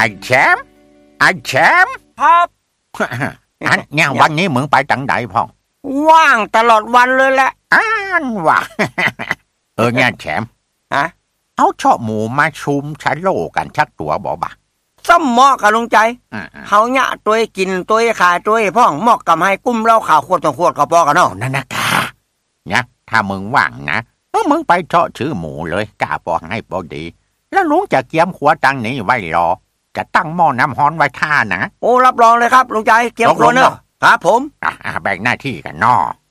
แชมป์ไอ้แชมป์ครับอันเนี่ยวันนี้มึงไปจังใดพ่องว่างตลอดวันเลยแหละว่ะเนี่ยแชมป์เอาชอบหมูมาชุมชะโลกันชักตัวบ่บ่ะซ้ำเหมาะกับลุงใจเขาเนี่ยตัวกินตัวขายตัวพ่องเหมาะกับให้กุ้มเหล้าขาวขวดต่อขวดก็พอกันเนาะนั่นนะกะเนี่ยถ้ามึงว่างนะมึงไปเจาะชื่อหมูเลยกะปอให้พอดีแล้วลุงจะเกียมขวดตังนี้ไว้รอจะตั้งหม้อน้ำฮ้อนไว้ท่านะโอ้รับรองเลยครับลุงใจเกียมขวดเนอะครับผมแบ่งหน้าที่กันนอ